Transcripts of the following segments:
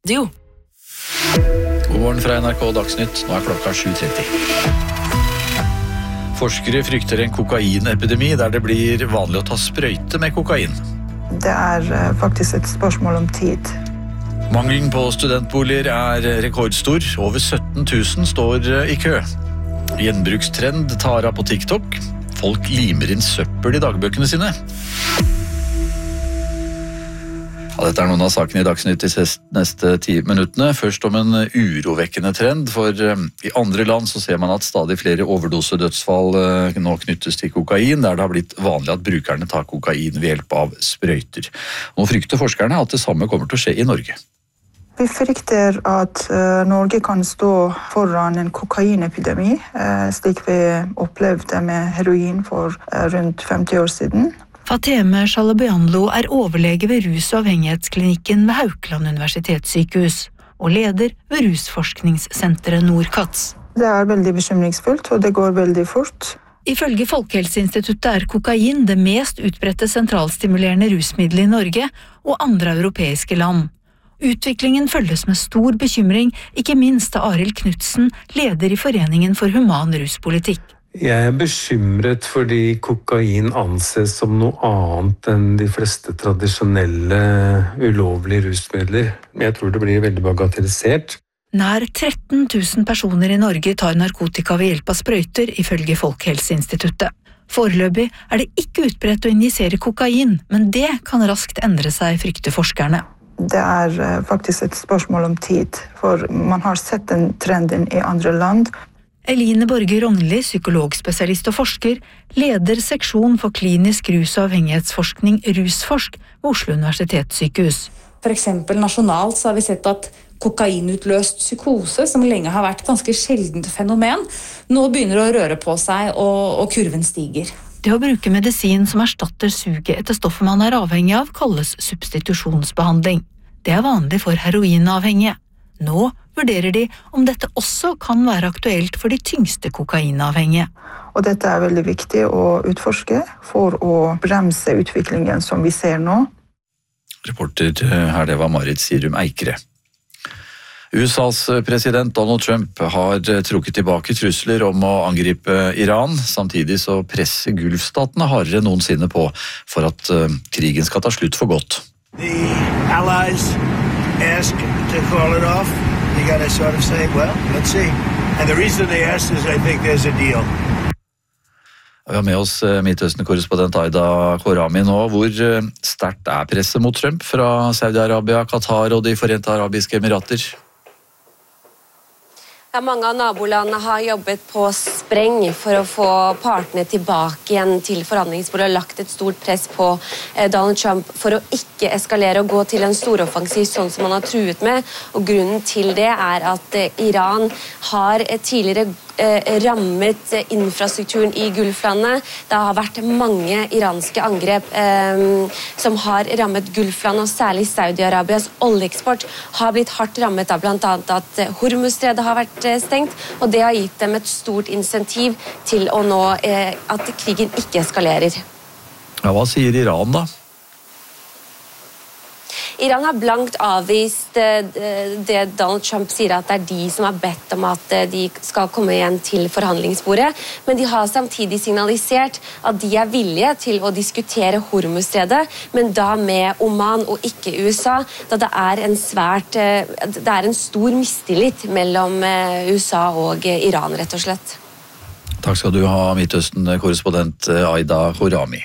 radio. God morgen fra NRK Dagsnytt, nå klokka 7:30. Forskere frykter en kokainepidemi der det blir vanlig å ta sprøyte med kokain. Det faktisk et spørsmål om tid. Mangelen på studentboliger rekordstor. Over 17 000 står i kø. Gjenbrukstrend tar av på TikTok. Folk limer inn søppel i dagbøkene sine. Ja, dette noen av sakene i Dagsnytt de neste 10 minuttene. Først om en urovekkende trend, for i andre land så ser man at stadig flere overdosedødsfall nå knyttes til kokain, der det har blitt vanlig at brukerne tar kokain ved hjelp av sprøyter. Nå frykter forskerne at det samme kommer til å skje i Norge. Vi frykter at Norge kan stå foran en kokainepidemi, slik vi opplevde med heroin for rundt 50 år siden. Fateme Shalabianlo overlege ved rus- og avhengighetsklinikken ved Haukeland universitetssykehus og leder ved rusforskningssenteret Nordkats. Det veldig bekymringsfullt, og det går veldig fort. Ifølge Folkehelseinstituttet kokain det mest utbredte sentralstimulerende rusmiddelet i Norge og andre europeiske land. Utviklingen følges med stor bekymring, ikke minst av Arild Knudsen, leder i Foreningen for human ruspolitikk. Jeg bekymret fordi kokain anses som noe annet enn de fleste tradisjonelle ulovlige rusmidler. Jeg tror det blir veldig bagatellisert. Nær 13 000 personer i Norge tar narkotika ved hjelp av sprøyter, ifølge Folkehelseinstituttet. Foreløpig det ikke utbredt å injisere kokain, men det kan raskt endre seg, frykter forskerne. Det faktisk et spørsmål om tid, for man har sett den trenden i andre land. Eline Borge Rognli, psykologspesialist og forsker, leder seksjon for klinisk rus- og avhengighetsforskning Rusforsk ved Oslo universitetssykehus. For eksempel nasjonalt så har vi sett at kokainutløst psykose, som lenge har vært ganske sjeldent fenomen, nå begynner å røre på seg, og kurven stiger. Det å bruke medisin som erstatter suget etter stoffet man avhengig av, kalles substitusjonsbehandling. Det vanlig for heroinavhengige. Nå vurderer de om dette også kan være aktuelt for de tyngste kokainavhengige. Og dette veldig viktig å utforske for å bremse utviklingen som vi ser nå. Reporter her, det var Marit Sirum Eikre. USAs president Donald Trump har trukket tilbake trusler om å angripe Iran. Samtidig så presser Gulfstatene hardere enn noensinne på for at krigen skal ta slutt for godt. The allies ask to call it off. You got to sort of say, well, let's see. And the reason they asked is I think there's a deal. Vi har med oss Midtøsten-korrespondent Aida Khorrami nå. Hvor sterkt presset mot Trump fra Saudi-Arabia, Qatar og de Forente Arabiske Emirater? Ja, mange av nabolandene har jobbet på spreng for å få partene tilbake igjen til forhandlingsbordet og lagt et stort press på Donald Trump for å ikke eskalere og gå til en storoffensiv sånn som han har truet med. Og grunnen til det at Iran har tidligere rammet infrastrukturen i Gulflandet. Det har vært mange iranske angrep som har rammet Gulflandet, og særlig Saudi-Arabias oljeeksport har blitt hardt rammet av blant annet at Hormuzstredet har vært stengt, og det har gitt dem et stort insentiv til å nå at krigen ikke eskalerer. Ja, hva sier Iran da? Iran har blankt avvist det Donald Trump sier at det de som har bedt om at de skal komme igjen til forhandlingsbordet, men de har samtidig signalisert at de villige til å diskutere Hormuzstredet, men da med Oman og ikke USA, da det en stor mistillit mellom USA og Iran, rett og slett. Takk skal du ha, Midtøsten-korrespondent Aida Khorrami.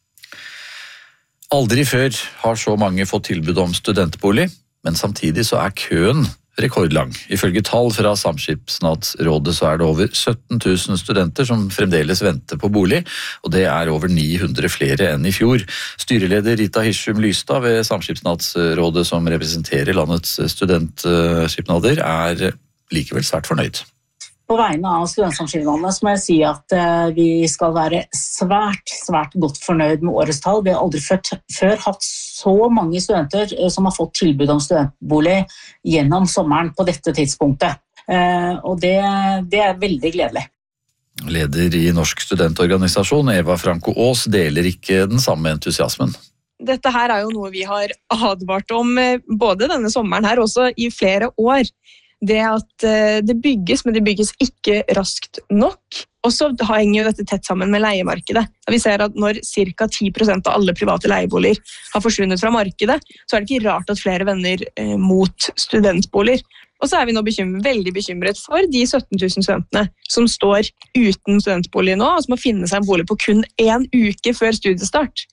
Aldri før har så mange fått tilbud om studentbolig, men samtidig så køen rekordlang. Ifølge tall fra Samskipnadsrådet så det over 17 000 studenter som fremdeles venter på bolig, og det over 900 flere enn i fjor. Styreleder Rita Hishum Lystad ved Samskipnadsrådet, som representerer landets studentskipnader, likevel svært fornøyd. På vegne av studentsamskipnadene så må jeg si at vi skal være svært godt fornøyd med årets tall. Vi har aldri før hatt så mange studenter som har fått tilbud om studentbolig gjennom sommeren på dette tidspunktet. Og det veldig gledelig. Leder i Norsk studentorganisasjon, Eva Franco Aas, deler ikke den samme entusiasmen. Dette her jo noe vi har advart om både denne sommeren her, også i flere år. Det at det bygges, men det bygges ikke raskt nok. Og så henger jo dette tett sammen med leiemarkedet. Vi ser at når ca. 10% av alle private leieboliger har forsvunnet fra markedet, så det ikke rart at flere vender mot studentboliger. Og så vi nå veldig bekymret for de 17 000 studentene som står uten studentbolig nå, og som må finne seg en bolig på kun 1 uke før studiestart.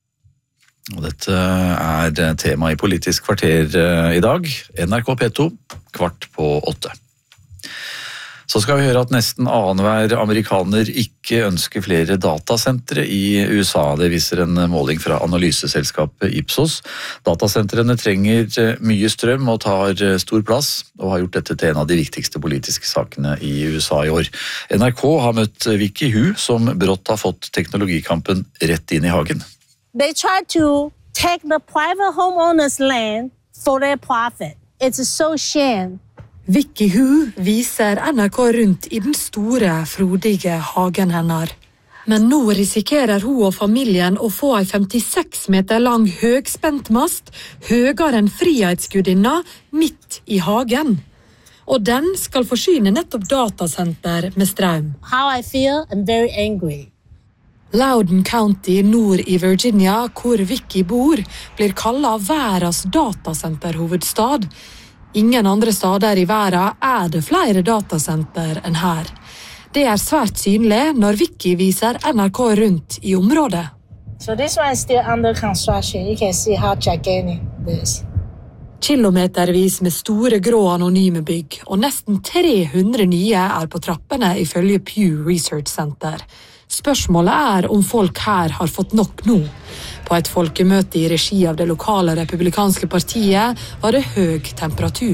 Og dette tema i Politisk kvarter i dag. NRK P2, 7:15. Så skal vi høre at nesten annenhver amerikaner ikke ønsker flere datasentre i USA. Det viser en måling fra analyseselskapet Ipsos. Datasentrene trenger mye strøm og tar stor plass, og har gjort dette til en av de viktigste politiske sakene i USA i år. NRK har møtt Vicky Hu, som brått har fått teknologikampen rett inn i hagen. They try to take the private homeowners' land for their profit. It's so shame. Vicky Hu viser NRK rundt i den store, frodige hagen hennes. Men nå risikerer hun og familien å få en 56 meter lang høgspentmast, høyere enn Frihetsgudinna, midt i hagen. Og den skal forsyne nettopp datasenter med strøm. How I feel, I'm very angry. Loudoun County nord i Virginia, hvor Vicky bor, blir kallet verdens datasenterhovedstad. Ingen andre steder i verden det flere datasenter enn her. Det svært synlig når Vicky viser NRK rundt i området. So this one is still under construction. You can see how gigantic this. Kilometervis med store grå anonyme bygg, og nesten 300 nye på trappene ifølge Pew Research Center. Spørsmålet om folk her har fått nok nå. På et folkemøte i regi av det lokale republikanske partiet var det høy temperatur.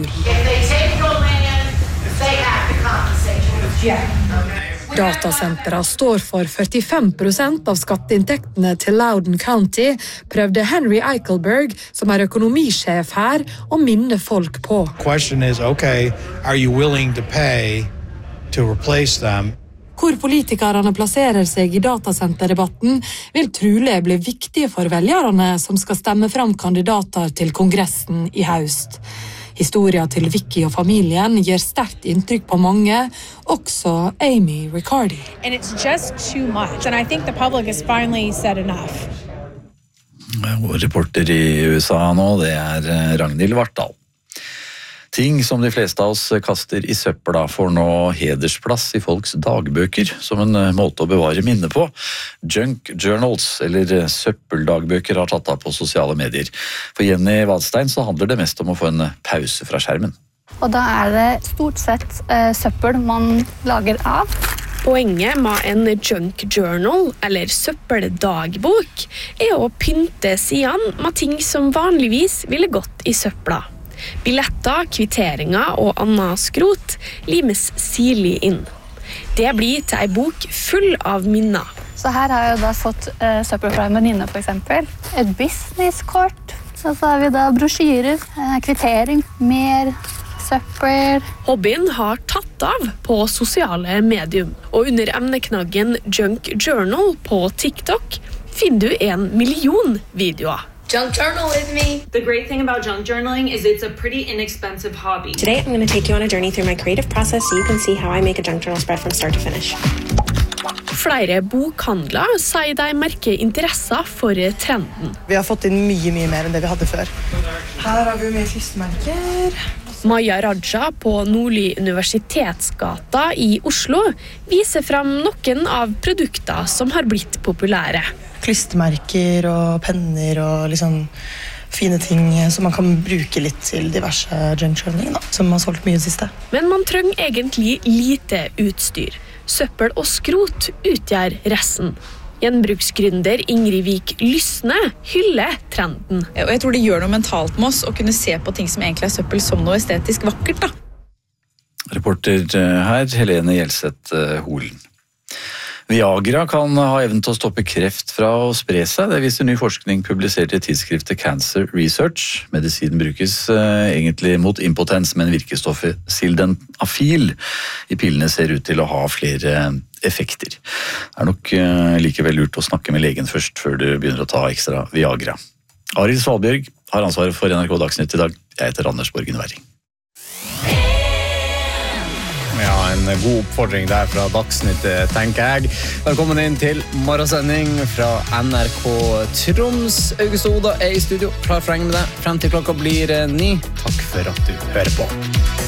Datasentra står for 45% av skatteinntektene til Loudoun County, prøvde Henry Eichelberg, som økonomisjef her, å minne folk på. Question is, okay, are you willing to pay to replace them? Hvor politikerne plasserer seg i datasenterdebatten vil trolig bli viktige for velgerne som skal stemme fram kandidater til kongressen i høst. Historien til Vicky og familien gir sterkt inntrykk på mange, også Amy Riccardi. And it's just too much, and I think the public has finally said enough. Vår reporter i USA nå, det Ragnhild Vartdal. Ting som de fleste av oss kaster i søpla får nå hedersplass i folks dagbøker, som en måte å bevare minne på. Junk journals, eller søppeldagbøker, har tatt av på sosiale medier. For Jenny Vadstein så handler det mest om å få en pause fra skjermen. Og da det stort sett søppel man lager av. Poenget med en junk journal, eller søppeldagbok, å pynte sidene med ting som vanligvis ville gått i søpla. Billetter, kvitteringer og annet skrot limes sirlig inn. Det blir til en bok full av minner. Så her har jeg da fått søppel fra en venninne for eksempel. Et businesskort, og så har vi da brosjyrer, kvittering, mer søppel. Hobbyen har tatt av på sosiale medium, og under emneknaggen Junk Journal på TikTok finner du 1 million videoer. Junk journal with me. The great thing about junk journaling is it's a pretty inexpensive hobby. Today I'm going to take you on a journey through my creative process so you can see how I make a junk journal spread from start to finish. Flere bokhandler sier de merker interesser for trenden. Vi har fått inn mye mer enn det vi hadde før. Her har vi mye klistremerker. Maja Raja på Nordli Universitetsgata i Oslo viser fram noen av produkter som har blitt populære. Klistremerker og penner og liksom fine ting som man kan bruke litt til diverse junk journaling, som har solgt mye siste. Men man trenger egentlig lite utstyr. Søppel og skrot utgjør resten. Gjenbruksgründer Ingrid Vik Lysne hyller trenden. Og jeg tror det gjør noe mentalt med oss å kunne se på ting som egentlig søppel som noe estetisk vakkert. Reporter her, Helene Gjelseth Holen. Viagra kan ha evnen til å stoppe kreft fra å spre seg. Det viser ny forskning publisert i tidsskriftet Cancer Research. Medisinen brukes egentlig mot impotens, men virkestoffet sildenafil i pillene ser ut til å ha flere effekter. Det nok likevel lurt å snakke med legen først, før du begynner å ta ekstra Viagra. Arild Svalbjørg har ansvaret for NRK Dagsnytt i dag. Jeg heter Anders Borgen Werring. Ja, en god oppfordring der fra Dagsnytt, tenker jeg. Velkommen inn til morgensending fra NRK Troms. August Oda i studio, klar for å henge med deg frem til klokka blir 9. Takk for at du hører på.